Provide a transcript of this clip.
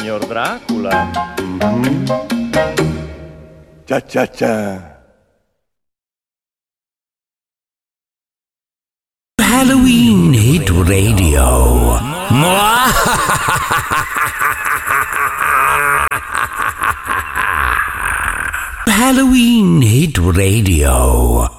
signor Dracula. Cia cia cia. Halloween Hit Radio. Halloween Hit Radio.